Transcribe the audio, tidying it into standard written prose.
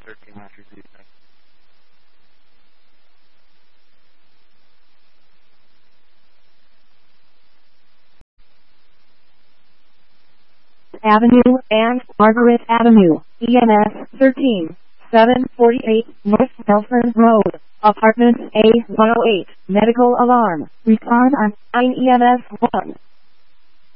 13 Massachusetts. Avenue and Margaret Avenue, EMS 13, 748 North Belford Road, Apartment A108, medical alarm, respond on 9 EMS 1.